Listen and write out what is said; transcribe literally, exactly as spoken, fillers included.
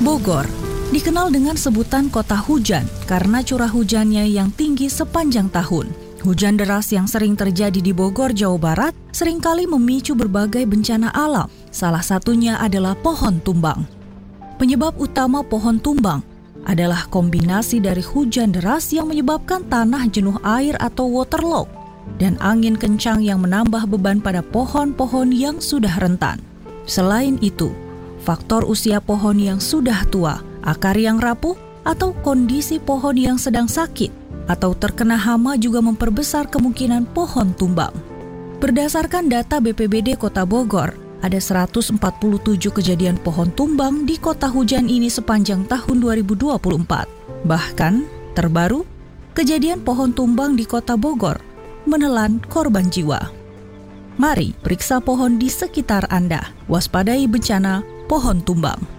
Bogor dikenal dengan sebutan kota hujan karena curah hujannya yang tinggi sepanjang tahun. Hujan deras yang sering terjadi di Bogor, Jawa Barat, seringkali memicu berbagai bencana alam. Salah satunya adalah pohon tumbang. Penyebab utama pohon tumbang adalah kombinasi dari hujan deras yang menyebabkan tanah jenuh air atau waterlogged dan angin kencang yang menambah beban pada pohon-pohon yang sudah rentan. Selain itu, faktor usia pohon yang sudah tua, akar yang rapuh, atau kondisi pohon yang sedang sakit atau terkena hama juga memperbesar kemungkinan pohon tumbang. Berdasarkan data B P B D Kota Bogor, ada seratus empat puluh tujuh kejadian pohon tumbang di kota hujan ini sepanjang tahun dua ribu dua puluh empat. Bahkan, terbaru, kejadian pohon tumbang di Kota Bogor menelan korban jiwa. Mari periksa pohon di sekitar Anda. Waspadai bencana pohon tumbang.